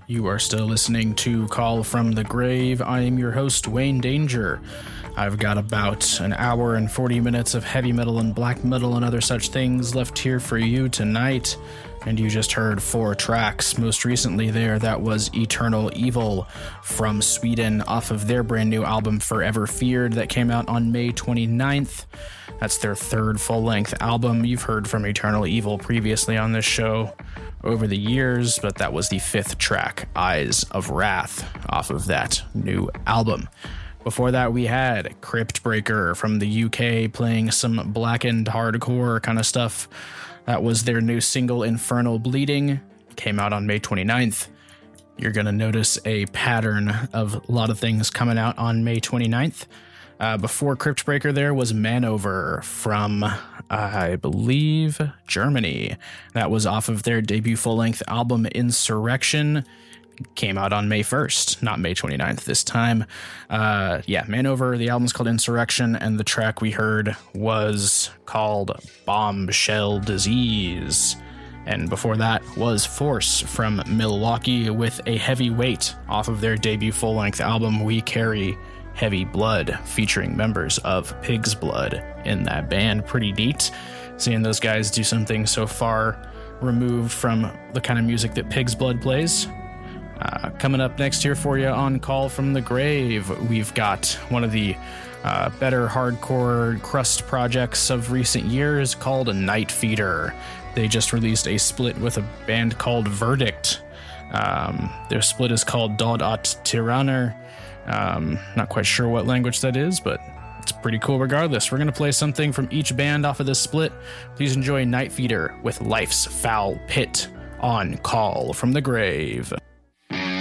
You are still listening to Call from the Grave. I am your host, Wayne Danger. I've got about an hour and 40 minutes of heavy metal and black metal and other such things left here for you tonight. And you just heard 4 tracks. Most recently there, that was Eternal Evil from Sweden off of their brand new album Forever Feared that came out on May 29th. That's their 3rd full-length album. You've heard from Eternal Evil previously on this show over the years, but that was the 5th track, Eyes of Wrath, off of that new album. Before that, we had Cryptbreaker from the UK playing some blackened hardcore kind of stuff. That was their new single, Infernal Bleeding, came out on May 29th. You're going to notice a pattern of a lot of things coming out on May 29th. Before Cryptbreaker there was Manover from, I believe, Germany. That was off of their debut full-length album, Insurrection. Came out on May 1st, not May 29th this time. Manover, the album's called Insurrection, and the track we heard was called Bombshell Disease. And before that was Force from Milwaukee with A Heavy Weight off of their debut full-length album, We Carry Heavy Blood, featuring members of Pig's Blood in that band. Pretty neat seeing those guys do something so far removed from the kind of music that Pig's Blood plays. Coming up next here for you on Call from the Grave, we've got one of the better hardcore crust projects of recent years called Night Feeder. They just released a split with a band called Verdict. Their split is called Dod at Tyranner. Not quite sure what language that is, but it's pretty cool regardless. We're going to play something from each band off of this split. Please enjoy Night Feeder with Life's Foul Pit on Call from the Grave.